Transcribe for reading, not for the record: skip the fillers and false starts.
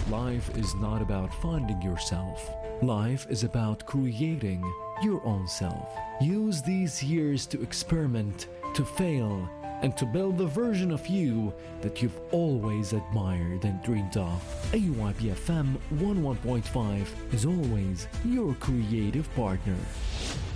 life is not about finding yourself. Life is about creating your own self. Use these years to experiment, to fail, and to build the version of you that you've always admired and dreamed of. AYP FM 11.5 is always your creative partner.